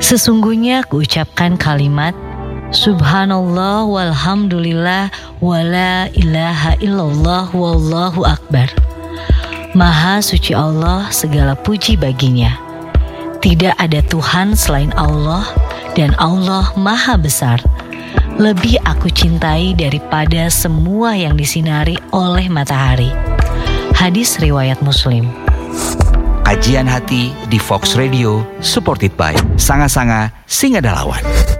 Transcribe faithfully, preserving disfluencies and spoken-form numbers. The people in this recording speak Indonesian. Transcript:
Sesungguhnya kuucapkan kalimat Subhanallah walhamdulillah wala ilaha illallah wallahu akbar. Maha suci Allah, segala puji baginya. Tidak ada Tuhan selain Allah, dan Allah maha besar. Lebih aku cintai daripada semua yang disinari oleh matahari. Hadis riwayat Muslim. Kajian hati di Fox Radio, supported by Sanga Sanga Singadalawan.